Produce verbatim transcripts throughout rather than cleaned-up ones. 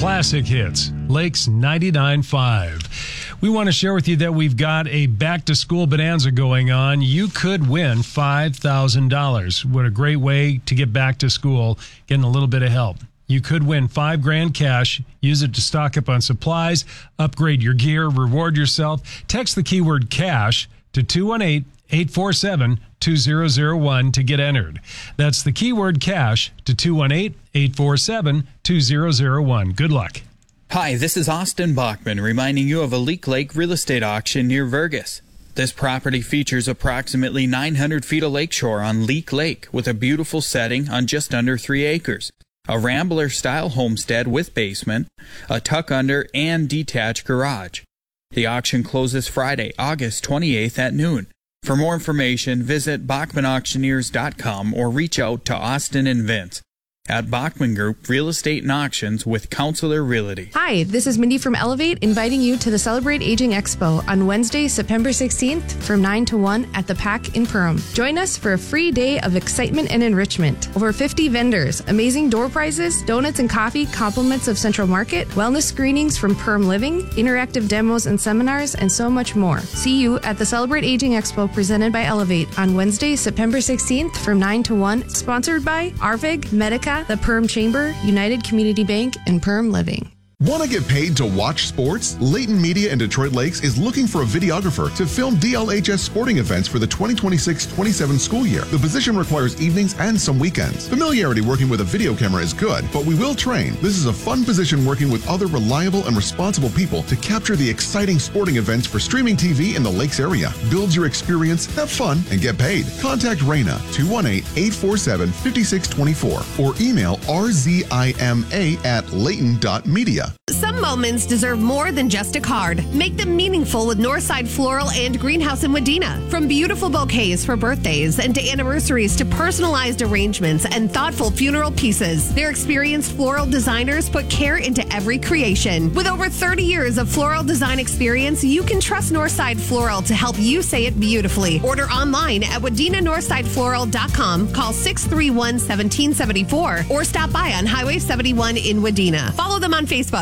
classic hits, Lakes ninety-nine point five. We want to share with you that we've got a back-to-school bonanza going on. You could win five thousand dollars. What a great way to get back to school, getting a little bit of help. You could win five grand cash. Use it to stock up on supplies, upgrade your gear, reward yourself. Text the keyword cash to two one eight, eight four seven, two zero zero one to get entered. That's the keyword cash to two one eight, eight four seven, two zero zero one. Good luck. Hi, this is Austin Bachman reminding you of a Leak Lake real estate auction near Vergas. This property features approximately nine hundred feet of lakeshore on Leak Lake with a beautiful setting on just under three acres. A Rambler-style homestead with basement, a tuck-under, and detached garage. The auction closes Friday, August twenty-eighth at noon. For more information, visit Bachman Auctioneers dot com or reach out to Austin and Vince at Bachman Group Real Estate and Auctions with Counselor Realty. Hi, this is Mindy from Elevate, inviting you to the Celebrate Aging Expo on Wednesday, September sixteenth from nine to one at the P A C in Perham. Join us for a free day of excitement and enrichment. Over fifty vendors, amazing door prizes, donuts and coffee, compliments of Central Market, wellness screenings from Perham Living, interactive demos and seminars, and so much more. See you at the Celebrate Aging Expo presented by Elevate on Wednesday, September sixteenth from nine to one, sponsored by Arvig, Medica, the Perham Chamber, United Community Bank, and Perham Living. Want to get paid to watch sports? Layton Media in Detroit Lakes is looking for a videographer to film D L H S sporting events for the twenty twenty-six twenty-seven school year. The position requires evenings and some weekends. Familiarity working with a video camera is good, but we will train. This is a fun position working with other reliable and responsible people to capture the exciting sporting events for streaming T V in the Lakes area. Build your experience, have fun, and get paid. Contact Raina, two one eight, eight four seven, five six two four, or email r z i m a at layton dot media. Some moments deserve more than just a card. Make them meaningful with Northside Floral and Greenhouse in Wadena. From beautiful bouquets for birthdays and to anniversaries to personalized arrangements and thoughtful funeral pieces, their experienced floral designers put care into every creation. With over thirty years of floral design experience, you can trust Northside Floral to help you say it beautifully. Order online at wadena northside floral dot com, call six three one, one seven seven four, or stop by on Highway seventy-one in Wadena. Follow them on Facebook.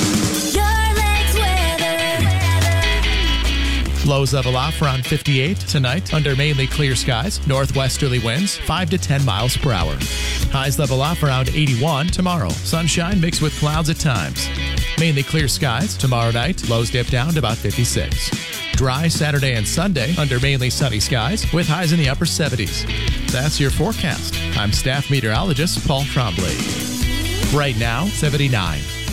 Lows level off around fifty-eight tonight under mainly clear skies. Northwesterly winds five to ten miles per hour. Highs level off around eighty-one tomorrow. Sunshine mixed with clouds at times. Mainly clear skies tomorrow night. Lows dip down to about fifty-six. Dry Saturday and Sunday under mainly sunny skies with highs in the upper seventies. That's your forecast. I'm staff meteorologist Paul Trombley. Right now, seventy-nine.